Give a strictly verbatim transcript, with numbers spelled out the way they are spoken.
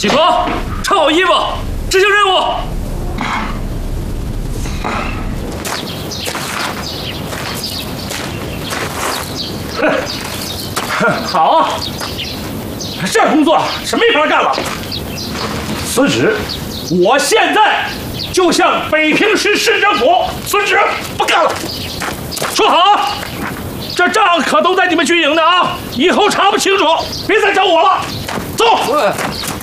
起床，穿好衣服，执行任务。 哼，好啊，这工作是没法干了。辞职，我现在就向北平市市政府辞职，不干了。说好啊，这账可都在你们军营呢啊，以后查不清楚，别再找我了。走。